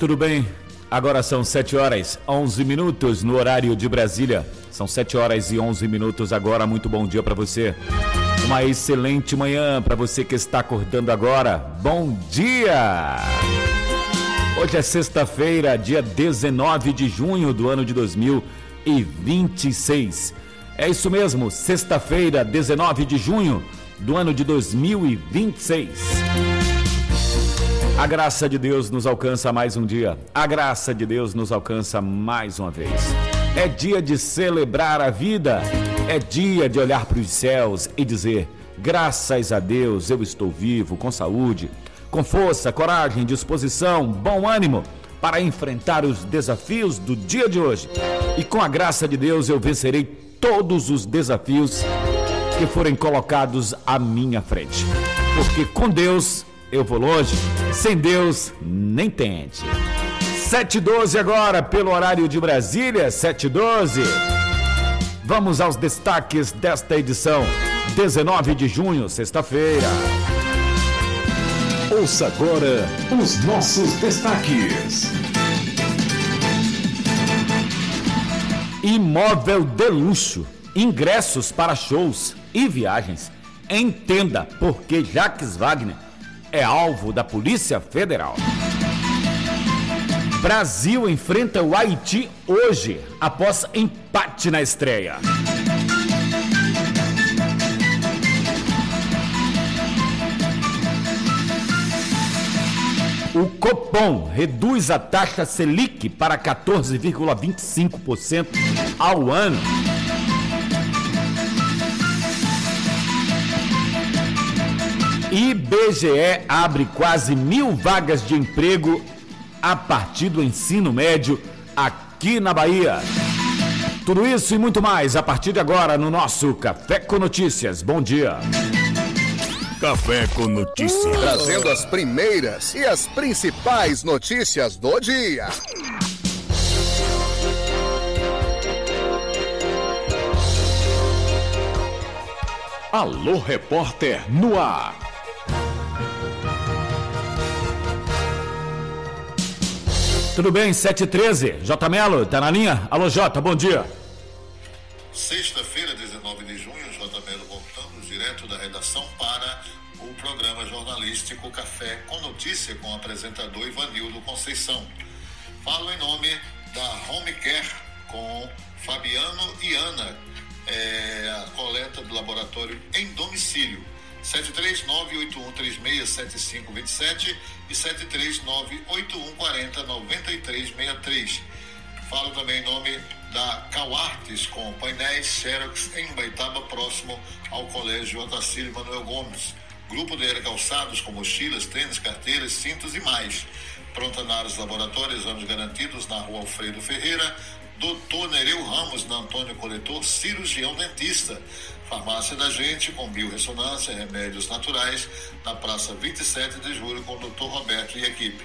Tudo bem? Agora são 7h11 no horário de Brasília. São 7h11 agora. Muito bom dia para você. Uma excelente manhã para você que está acordando agora. Bom dia! Hoje é sexta-feira, dia 19 de junho do ano de 2026. É isso mesmo, sexta-feira, 19 de junho do ano de 2026. A graça de Deus nos alcança mais um dia. A graça de Deus nos alcança mais uma vez. É dia de celebrar a vida. É dia de olhar para os céus e dizer: graças a Deus eu estou vivo, com saúde, com força, coragem, disposição, bom ânimo para enfrentar os desafios do dia de hoje. E com a graça de Deus eu vencerei todos os desafios que forem colocados à minha frente. Porque com Deus eu vou longe, sem Deus nem tente. 7h12 agora, pelo horário de Brasília, 7h12. Vamos aos destaques desta edição, 19 de junho, sexta-feira. Ouça agora os nossos destaques. Imóvel de luxo, ingressos para shows e viagens. Entenda porque Jacques Wagner é alvo da Polícia Federal. Brasil enfrenta o Haiti hoje, após empate na estreia. O Copom reduz a taxa Selic para 14,25% ao ano. IBGE abre quase 1.000 vagas de emprego a partir do ensino médio aqui na Bahia. Tudo isso e muito mais a partir de agora no nosso Café com Notícias. Bom dia. Café com Notícias. Trazendo as primeiras e as principais notícias do dia. Alô, repórter no ar. Tudo bem, 7h13. J. Melo, tá na linha? Alô, Jota, bom dia. Sexta-feira, 19 de junho, J. Melo voltando direto da redação para o programa jornalístico Café com Notícia, com o apresentador Ivanildo Conceição. Falo em nome da Home Care com Fabiano e Ana, a coleta do laboratório em domicílio. 739-8136-7527 e 739-8140-9363. Falo também em nome da Cauartes com painéis Xerox em Baitaba, próximo ao Colégio Otacílio Manuel Gomes. Grupo de calçados com mochilas, tênis, carteiras, cintos e mais. Prontanários Laboratórios, anos garantidos na Rua Alfredo Ferreira. Doutor Nereu Ramos, na Antônio Coletor, cirurgião dentista. Farmácia da Gente, com biorressonância, remédios naturais, na Praça 27 de Julho, com o Dr. Roberto e equipe.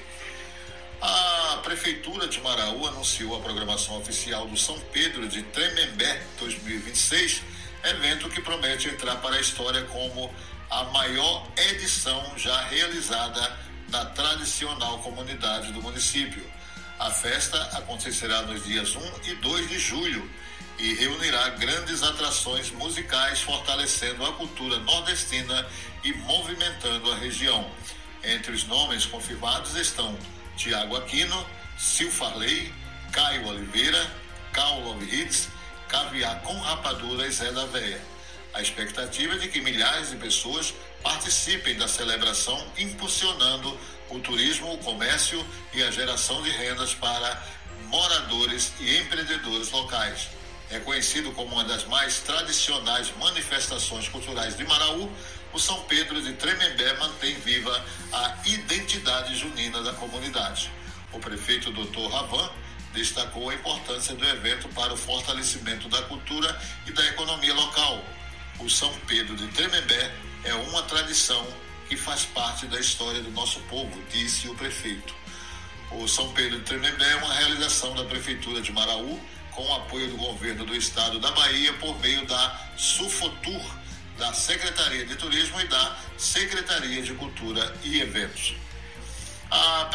A Prefeitura de Maraú anunciou a programação oficial do São Pedro de Tremembé 2026, evento que promete entrar para a história como a maior edição já realizada na tradicional comunidade do município. A festa acontecerá nos dias 1 e 2 de julho e reunirá grandes atrações musicais, fortalecendo a cultura nordestina e movimentando a região. Entre os nomes confirmados estão Tiago Aquino, Sil Farley, Caio Oliveira, Cal Love Hits, Caviar com Rapadura e Zé da Véia. A expectativa é de que milhares de pessoas participem da celebração, impulsionando o turismo, o comércio e a geração de rendas para moradores e empreendedores locais. É conhecido como uma das mais tradicionais manifestações culturais de Maraú, o São Pedro de Tremembé mantém viva a identidade junina da comunidade. O prefeito Dr. Ravan destacou a importância do evento para o fortalecimento da cultura e da economia local. O São Pedro de Tremembé é uma tradição que faz parte da história do nosso povo, disse o prefeito. O São Pedro de Tremembé é uma realização da Prefeitura de Maraú, com o apoio do governo do estado da Bahia por meio da Sufotur, da Secretaria de Turismo e da Secretaria de Cultura e Eventos. A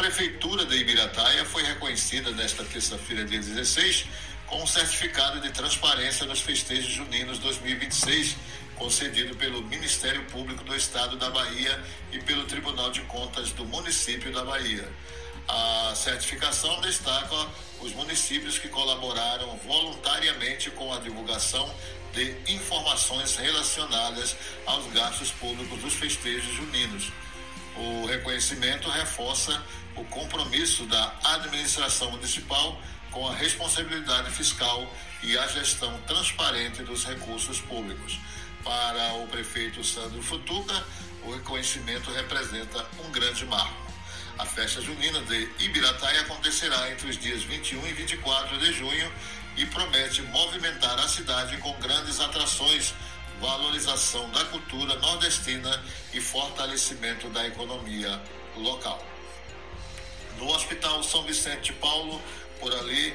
Prefeitura de Ibirataia foi reconhecida nesta terça-feira, dia 16, com um certificado de transparência nos festejos juninos 2026, concedido pelo Ministério Público do Estado da Bahia e pelo Tribunal de Contas do município da Bahia. A certificação destaca os municípios que colaboraram voluntariamente com a divulgação de informações relacionadas aos gastos públicos dos festejos juninos. O reconhecimento reforça o compromisso da administração municipal com a responsabilidade fiscal e a gestão transparente dos recursos públicos. Para o prefeito Sandro Futuca, o reconhecimento representa um grande marco. A festa junina de Ibirataia acontecerá entre os dias 21 e 24 de junho e promete movimentar a cidade com grandes atrações, valorização da cultura nordestina e fortalecimento da economia local. No Hospital São Vicente de Paulo, por ali,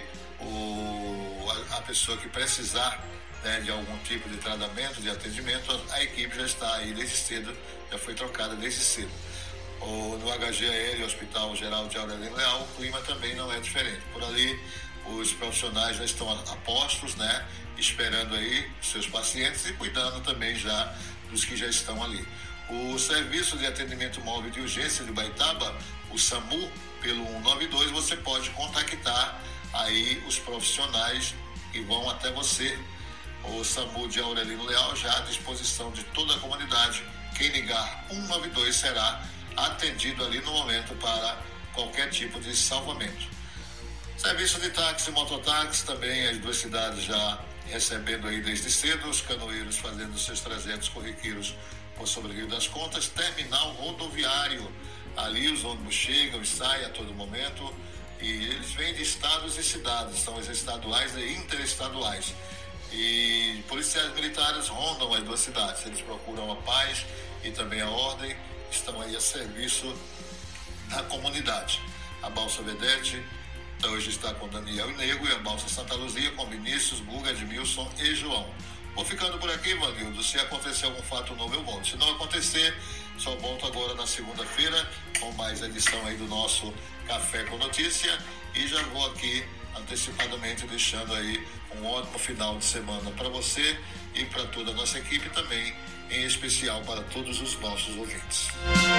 a pessoa que precisar, né, de algum tipo de tratamento, de atendimento, a equipe já está aí desde cedo, já foi trocada desde cedo. No HGL, Hospital Geral de Aurelino Leal, o clima também não é diferente. Por ali, os profissionais já estão a postos, né, esperando aí seus pacientes e cuidando também já dos que já estão ali. O Serviço de Atendimento Móvel de Urgência de Baitaba, o SAMU, pelo 192, você pode contactar aí os profissionais que vão até você. O SAMU de Aurelino Leal já à disposição de toda a comunidade. Quem ligar 192 será atendido ali no momento para qualquer tipo de salvamento. Serviço de táxi e mototáxi também, as duas cidades já recebendo aí desde cedo, os canoeiros fazendo seus trajetos corriqueiros por sobre o Rio das Contas. Terminal rodoviário, ali os ônibus chegam e saem a todo momento e eles vêm de estados e cidades, são os estaduais e interestaduais. E policiais militares rondam as duas cidades, eles procuram a paz e também a ordem, estão aí a serviço da comunidade. A Balsa Vedete hoje está com Daniel e Nego, e a Balsa Santa Luzia com Vinícius, Guga, Edmilson e João. Vou ficando por aqui, Vanildo. Se acontecer algum fato novo, eu volto. Se não acontecer, só volto agora na segunda-feira com mais edição aí do nosso Café com Notícia, e já vou aqui antecipadamente deixando aí um ótimo final de semana para você e para toda a nossa equipe também, em especial para todos os nossos ouvintes.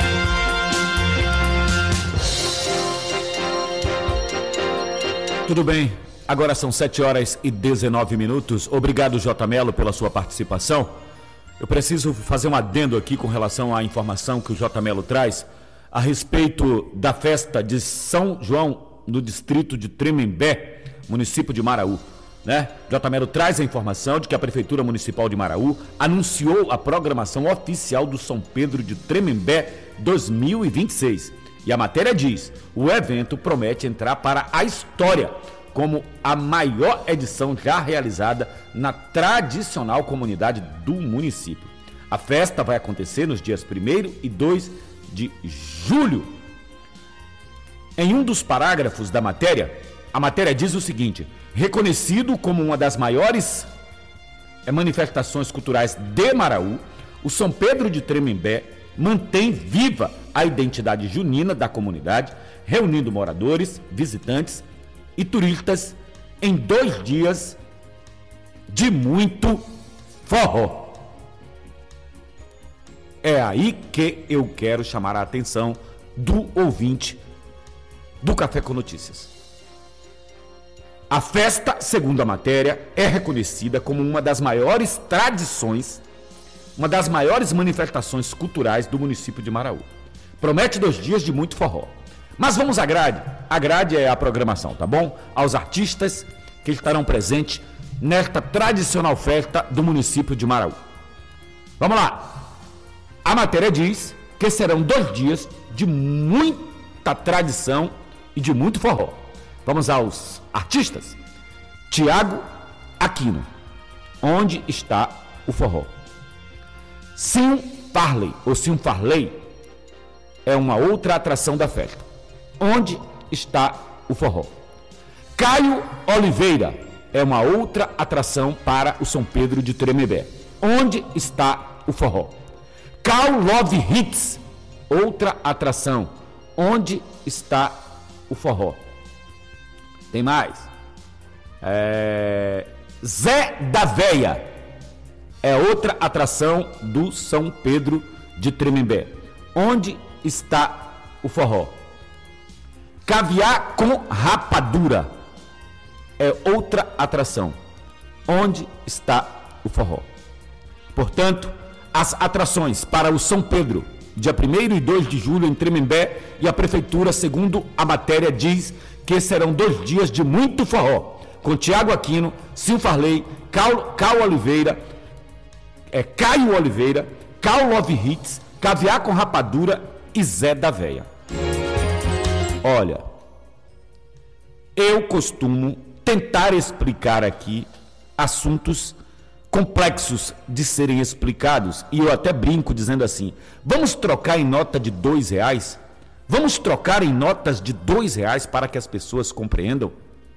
Tudo bem, agora são 7h19. Obrigado, J. Melo, pela sua participação. Eu preciso fazer um adendo aqui com relação à informação que o J. Melo traz a respeito da festa de São João no distrito de Tremembé, município de Maraú, né? J. Melo traz a informação de que a Prefeitura Municipal de Maraú anunciou a programação oficial do São Pedro de Tremembé 2026. E a matéria diz: o evento promete entrar para a história como a maior edição já realizada na tradicional comunidade do município. A festa vai acontecer nos dias 1º e 2 de julho. Em um dos parágrafos da matéria, a matéria diz o seguinte: reconhecido como uma das maiores manifestações culturais de Maraú, o São Pedro de Tremembé mantém viva a identidade junina da comunidade, reunindo moradores, visitantes e turistas em 2 dias de muito forró. É aí que eu quero chamar a atenção do ouvinte do Café com Notícias. A festa, segundo a matéria, é reconhecida como uma das maiores tradições, uma das maiores manifestações culturais do município de Maraú. Promete 2 dias de muito forró. Mas vamos à grade. A grade é a programação, tá bom? Aos artistas que estarão presentes nesta tradicional festa do município de Maraú. Vamos lá. A matéria diz que serão 2 dias de muita tradição e de muito forró. Vamos aos artistas. Tiago Aquino. Onde está o forró? Sim Farley, ou Sim Farley, é uma outra atração da festa. Onde está o forró? Caio Oliveira é uma outra atração para o São Pedro de Tremembé. Onde está o forró? Cal Love Hits, outra atração Onde está o forró? Tem mais. Zé da Véia é outra atração do São Pedro de Tremembé. Onde está o forró? Caviar com rapadura é outra atração. Onde está o forró? Portanto, as atrações para o São Pedro, dia 1º e 2 de julho em Tremembé, e a prefeitura, segundo a matéria, diz que serão 2 dias de muito forró, com Tiago Aquino, Sil Farley, Caio Oliveira, Cal Love Hits, Caviar com Rapadura e Zé da Véia. Olha, eu costumo tentar explicar aqui assuntos complexos de serem explicados, e eu até brinco dizendo assim: vamos trocar em nota de R$2? Vamos trocar em notas de R$2 para que as pessoas compreendam?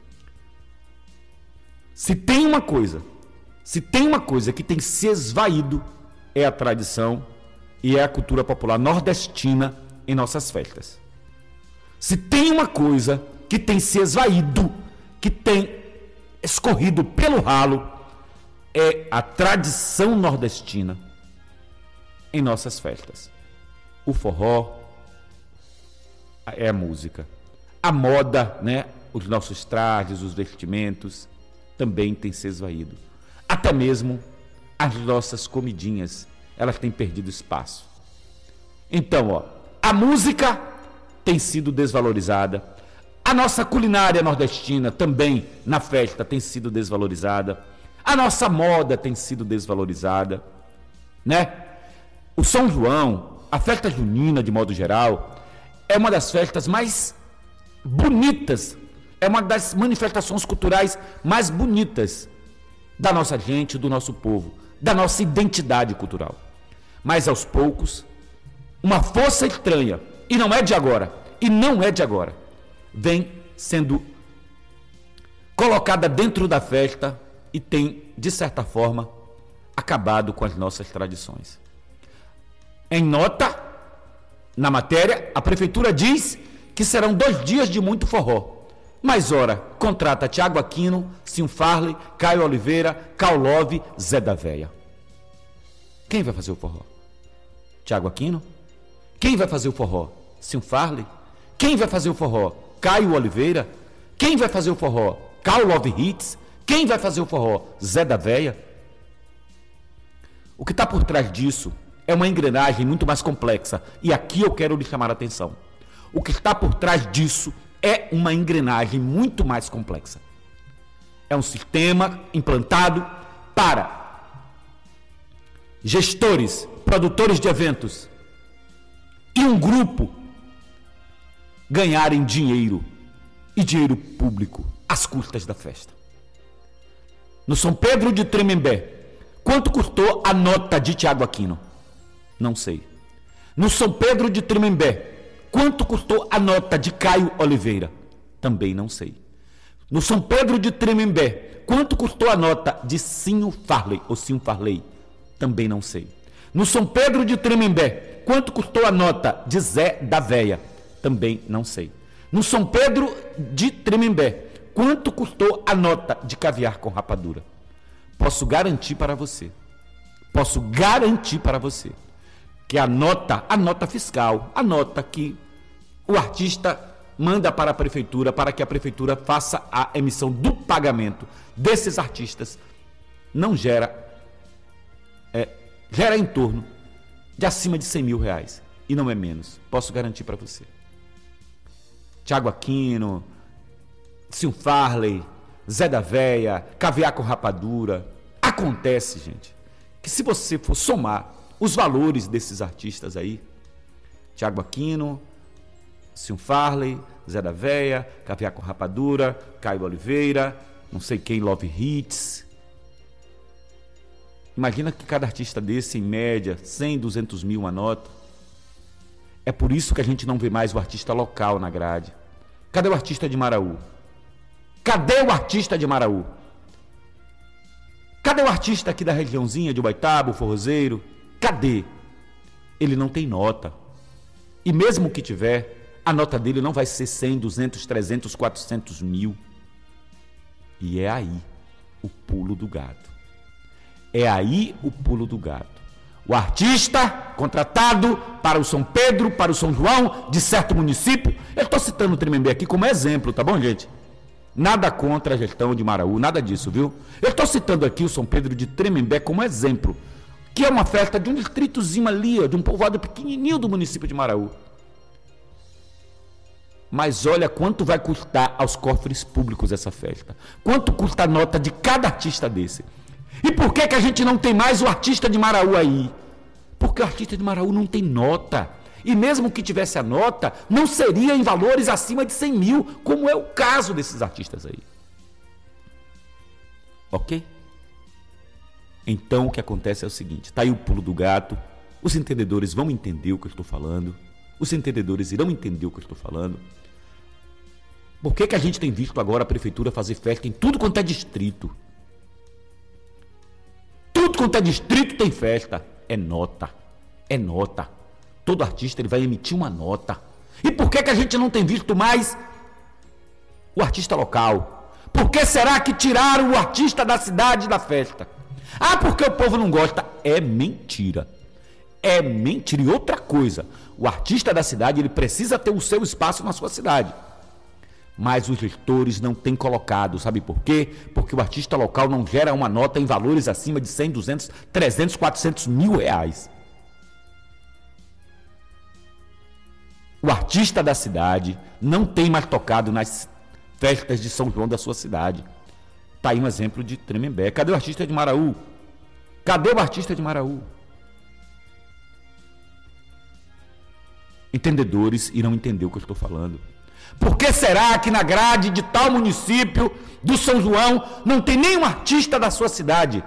Se tem uma coisa que tem se esvaído, é a tradição e é a cultura popular nordestina em nossas festas. Se tem uma coisa que tem se esvaído, que tem escorrido pelo ralo, é a tradição nordestina em nossas festas. O forró é a música. A moda, né? Os nossos trajes, os vestimentos, também tem se esvaído. Até mesmo as nossas comidinhas, elas têm perdido espaço. Então, a música tem sido desvalorizada. A nossa culinária nordestina também na festa tem sido desvalorizada. A nossa moda tem sido desvalorizada, né? O São João, a festa junina de modo geral, é uma das festas mais bonitas, é uma das manifestações culturais mais bonitas da nossa gente, do nosso povo, da nossa identidade cultural. Mas aos poucos, uma força estranha, e não é de agora, vem sendo colocada dentro da festa e tem, de certa forma, acabado com as nossas tradições. Em nota, na matéria, a prefeitura diz que serão 2 dias de muito forró. Mas, ora, contrata Tiago Aquino, Sil Farley, Caio Oliveira, Cal Love, Zé da Véia. Quem vai fazer o forró? Tiago Aquino? Quem vai fazer o forró? Sil Farley? Quem vai fazer o forró? Caio Oliveira? Quem vai fazer o forró? Cal Love Hits? Quem vai fazer o forró? Zé da Véia? O que está por trás disso é uma engrenagem muito mais complexa. E aqui eu quero lhe chamar a atenção. O que está por trás disso é uma engrenagem muito mais complexa. É um sistema implantado para gestores, produtores de eventos e um grupo ganharem dinheiro, e dinheiro público, às custas da festa. No São Pedro de Tremembé, quanto custou a nota de Tiago Aquino? Não sei. No São Pedro de Tremembé, quanto custou a nota de Caio Oliveira? Também não sei. No São Pedro de Tremembé, quanto custou a nota de Sil Farley ou Sil Farley? Também não sei. No São Pedro de Tremembé, quanto custou a nota de Zé da Véia? Também não sei. No São Pedro de Tremembé, quanto custou a nota de Caviar com Rapadura? Posso garantir para você que a nota fiscal, a nota que o artista manda para a prefeitura, para que a prefeitura faça a emissão do pagamento desses artistas, não gera em torno de acima de R$100 mil, e não é menos, posso garantir para você. Tiago Aquino, Sil Farley, Zé da Véia, Caviar com Rapadura. Acontece, gente, que se você for somar os valores desses artistas aí, Tiago Aquino, Sil Farley, Zé da Véia, Caviar com Rapadura, Caio Oliveira, não sei quem, Love Hits. Imagina que cada artista desse, em média, 100, 200 mil uma nota. É por isso que a gente não vê mais o artista local na grade. Cadê o artista de Maraú? Cadê o artista de Maraú? Cadê o artista aqui da regiãozinha de Ubaitaba, o forrozeiro? Cadê? Ele não tem nota. E mesmo que tiver, A nota dele não vai ser 100, 200, 300, 400 mil. E é aí o pulo do gato. É aí o pulo do gato. O artista contratado para o São Pedro, para o São João, de certo município. Eu estou citando o Tremembé aqui como exemplo, tá bom, gente? Nada contra a gestão de Maraú, nada disso, viu? Eu estou citando aqui o São Pedro de Tremembé como exemplo, que é uma festa de um distritozinho ali, ó, de um povoado pequenininho do município de Maraú. Mas olha quanto vai custar aos cofres públicos essa festa. Quanto custa a nota de cada artista desse. E por que a gente não tem mais o artista de Maraú aí? Porque o artista de Maraú não tem nota. E mesmo que tivesse a nota, não seria em valores acima de 100 mil, como é o caso desses artistas aí. Ok? Então o que acontece é o seguinte, está aí o pulo do gato, os entendedores vão entender o que eu estou falando, os entendedores irão entender o que eu estou falando. Por que a gente tem visto agora a prefeitura fazer festa em tudo quanto é distrito? Tudo quanto é distrito tem festa. É nota. É nota. Todo artista ele vai emitir uma nota. E por que a gente não tem visto mais o artista local? Por que será que tiraram o artista da cidade da festa? Ah, porque o povo não gosta. É mentira. É mentira. E outra coisa, o artista da cidade ele precisa ter o seu espaço na sua cidade. Mas os gestores não têm colocado, sabe por quê? Porque o artista local não gera uma nota em valores acima de 100, 200, 300, 400 mil reais. O artista da cidade não tem mais tocado nas festas de São João da sua cidade. Está aí um exemplo de Tremembé. Cadê o artista de Maraú? Cadê o artista de Maraú? Entendedores irão entender o que eu estou falando. Por que será que na grade de tal município do São João não tem nenhum artista da sua cidade?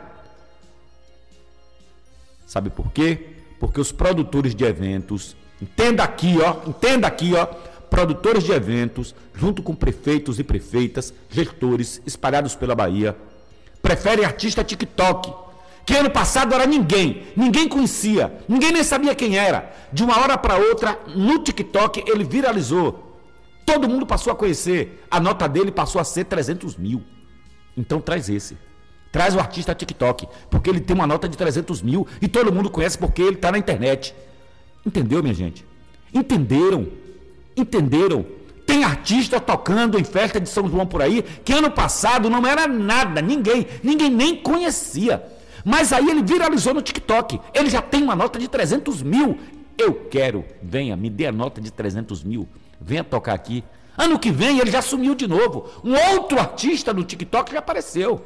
Sabe por quê? Porque os produtores de eventos, entenda aqui, ó, produtores de eventos, junto com prefeitos e prefeitas, gestores espalhados pela Bahia, preferem artista TikTok, que ano passado era ninguém conhecia, ninguém nem sabia quem era. De uma hora para outra, no TikTok, ele viralizou. Todo mundo passou a conhecer. A nota dele passou a ser 300 mil. Então traz esse. Traz o artista TikTok, porque ele tem uma nota de 300 mil e todo mundo conhece porque ele está na internet. Entendeu, minha gente? Entenderam? Entenderam? Tem artista tocando em festa de São João por aí, que ano passado não era nada, ninguém nem conhecia. Mas aí ele viralizou no TikTok. Ele já tem uma nota de 300 mil. Eu quero, venha, me dê a nota de 300 mil. Venha tocar aqui. Ano que vem ele já sumiu de novo. Um outro artista no TikTok já apareceu.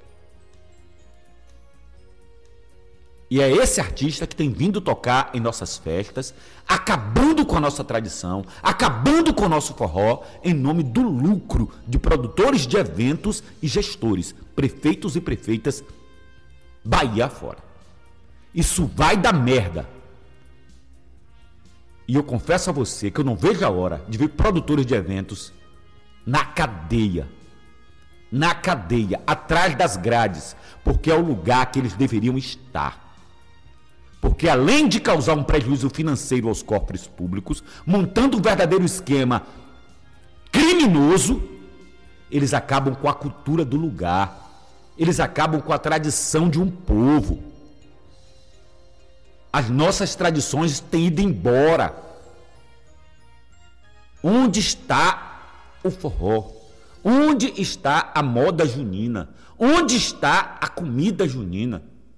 E é esse artista que tem vindo tocar em nossas festas, acabando com a nossa tradição, acabando com o nosso forró, em nome do lucro de produtores de eventos e gestores, prefeitos e prefeitas, Bahia fora. Isso vai dar merda. E eu confesso a você que eu não vejo a hora de ver produtores de eventos na cadeia, atrás das grades, porque é o lugar que eles deveriam estar. Porque além de causar um prejuízo financeiro aos cofres públicos, montando um verdadeiro esquema criminoso, eles acabam com a cultura do lugar, eles acabam com a tradição de um povo. As nossas tradições têm ido embora. Onde está o forró? Onde está a moda junina? Onde está a comida junina?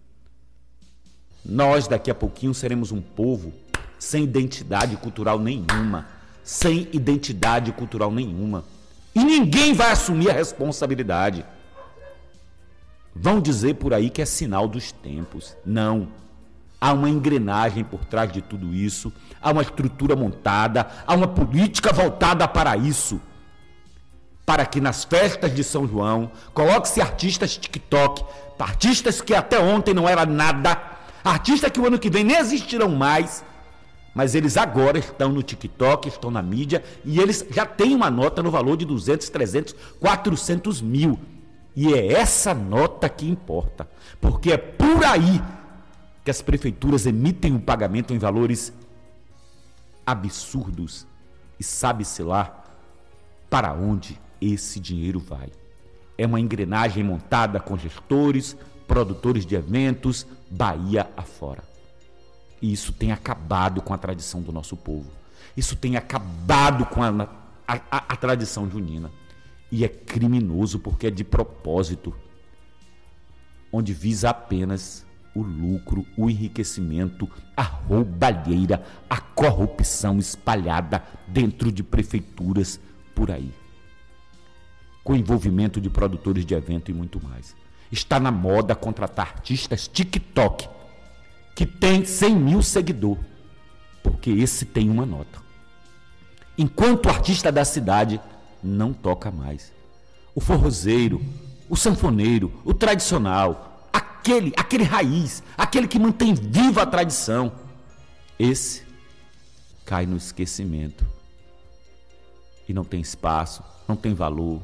Nós daqui a pouquinho seremos um povo sem identidade cultural nenhuma. Sem identidade cultural nenhuma. E ninguém vai assumir a responsabilidade. Vão dizer por aí que é sinal dos tempos. Não. Há uma engrenagem por trás de tudo isso, há uma estrutura montada, há uma política voltada para isso. Para que nas festas de São João, coloque-se artistas TikTok, artistas que até ontem não era nada, artistas que o ano que vem nem existirão mais, mas eles agora estão no TikTok, estão na mídia, e eles já têm uma nota no valor de 200, 300, 400 mil. E é essa nota que importa, porque é por aí que as prefeituras emitem um pagamento em valores absurdos. E sabe-se lá para onde esse dinheiro vai. É uma engrenagem montada com gestores, produtores de eventos, Bahia afora. E isso tem acabado com a tradição do nosso povo. Isso tem acabado com a tradição junina. E é criminoso porque é de propósito, onde visa apenas o lucro, o enriquecimento, a roubalheira, a corrupção espalhada dentro de prefeituras por aí, com envolvimento de produtores de evento e muito mais. Está na moda contratar artistas TikTok que tem 100 mil seguidores, porque esse tem uma nota, enquanto o artista da cidade não toca mais. O forrozeiro, o sanfoneiro, o tradicional, aquele raiz, aquele que mantém viva a tradição, esse cai no esquecimento e não tem espaço, não tem valor.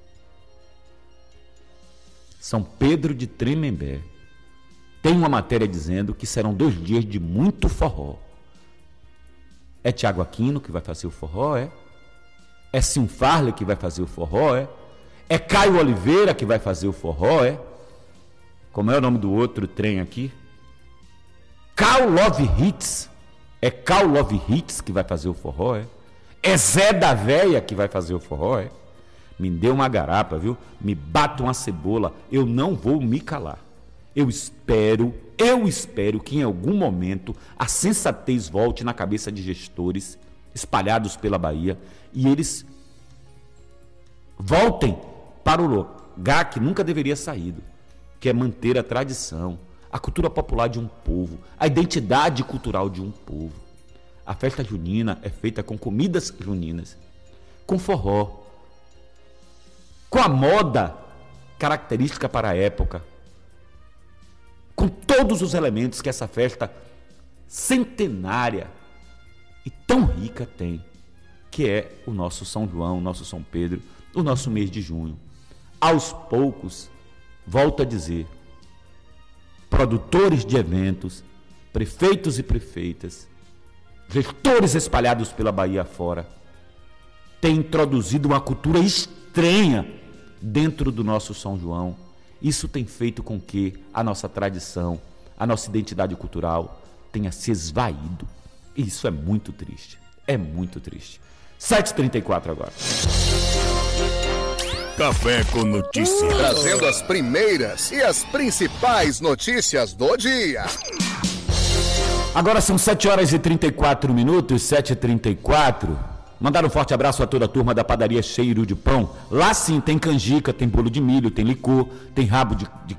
São Pedro de Tremembé tem uma matéria dizendo que serão 2 dias de muito forró. É Tiago Aquino que vai fazer o forró, é? É Sim Farley que vai fazer o forró, é? É Caio Oliveira que vai fazer o forró, é? Como é o nome do outro trem aqui? Cal Love Hits. É Cal Love Hits que vai fazer o forró, é? É Zé da Véia que vai fazer o forró, é? Me dê uma garapa, viu? Me bata uma cebola. Eu não vou me calar. Eu espero que em algum momento a sensatez volte na cabeça de gestores espalhados pela Bahia e eles voltem para o lugar que nunca deveria saído, que é manter a tradição, a cultura popular de um povo, a identidade cultural de um povo. A festa junina é feita com comidas juninas, com forró, com a moda característica para a época, com todos os elementos que essa festa centenária e tão rica tem, que é o nosso São João, o nosso São Pedro, o nosso mês de junho. Aos poucos, volto a dizer, produtores de eventos, prefeitos e prefeitas, gestores espalhados pela Bahia afora, têm introduzido uma cultura estranha dentro do nosso São João. Isso tem feito com que a nossa tradição, a nossa identidade cultural tenha se esvaído. E isso é muito triste. É muito triste. 7h34 agora. Café com Notícias. Trazendo as primeiras e as principais notícias do dia. Agora são 7h34, 7h34. Mandar um forte abraço a toda a turma da padaria Cheiro de Pão. Lá sim tem canjica, tem bolo de milho, tem licor, tem rabo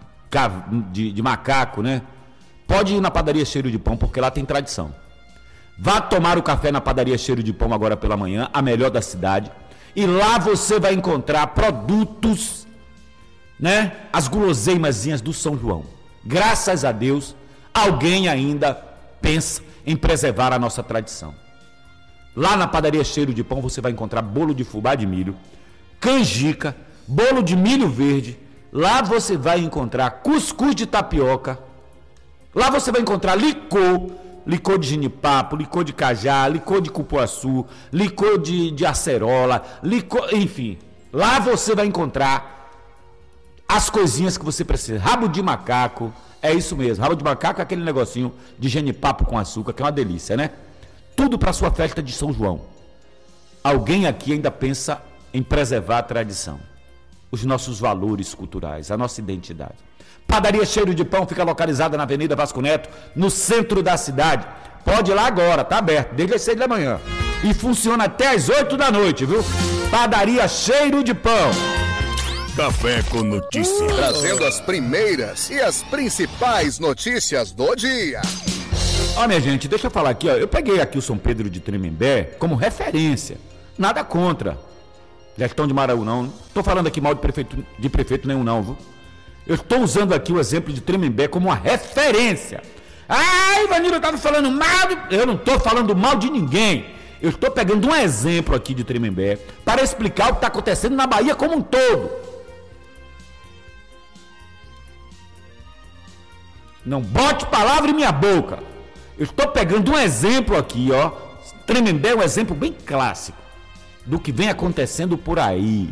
de macaco, né? Pode ir na padaria Cheiro de Pão, porque lá tem tradição. Vá tomar o café na padaria Cheiro de Pão agora pela manhã, a melhor da cidade. E lá você vai encontrar produtos, né? As guloseimazinhas do São João. Graças a Deus, alguém ainda pensa em preservar a nossa tradição. Lá na padaria Cheiro de Pão você vai encontrar bolo de fubá de milho, canjica, bolo de milho verde. Lá você vai encontrar cuscuz de tapioca. Lá você vai encontrar licor de genipapo, licor de cajá, licor de cupuaçu, licor de acerola, enfim. Lá você vai encontrar as coisinhas que você precisa. Rabo de macaco, é isso mesmo. Rabo de macaco é aquele negocinho de genipapo com açúcar, que é uma delícia, né? Tudo para a sua festa de São João. Alguém aqui ainda pensa em preservar a tradição, os nossos valores culturais, a nossa identidade. Padaria Cheiro de Pão fica localizada na Avenida Vasco Neto, no centro da cidade. Pode ir lá agora, tá aberto, desde as 6 da manhã. E funciona até as 8 da noite, viu? Padaria Cheiro de Pão. Café com Notícias. Trazendo as primeiras e as principais notícias do dia. Ó, minha gente, deixa eu falar aqui, ó. Eu peguei aqui o São Pedro de Tremembé como referência. Nada contra. Gestão de Maraú, não. Não estou falando aqui mal de prefeito nenhum, não, viu? Eu estou usando aqui o exemplo de Tremembé como uma referência. Ah, Ivanildo estava falando mal Eu não estou falando mal de ninguém. Eu estou pegando um exemplo aqui de Tremembé para explicar o que está acontecendo na Bahia como um todo. Não bote palavra em minha boca. Eu estou pegando um exemplo aqui, ó. Tremembé é um exemplo bem clássico do que vem acontecendo por aí.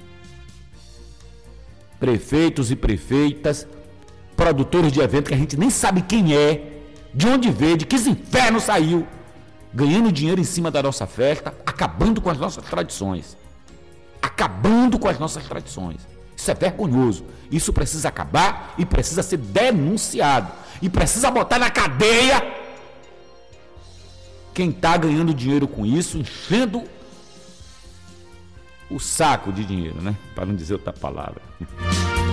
Prefeitos e prefeitas, produtores de evento que a gente nem sabe quem é, de onde veio, de que inferno saiu, ganhando dinheiro em cima da nossa festa, acabando com as nossas tradições. Acabando com as nossas tradições. Isso é vergonhoso. Isso precisa acabar e precisa ser denunciado. E precisa botar na cadeia quem está ganhando dinheiro com isso, enchendo o saco de dinheiro, né? Para não dizer outra palavra.